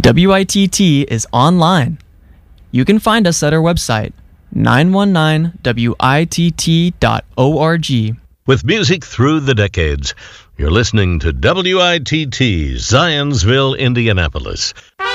WITT is online. You can find us at our website, 919witt.org. With music through the decades, you're listening to WITT, Zionsville, Indianapolis.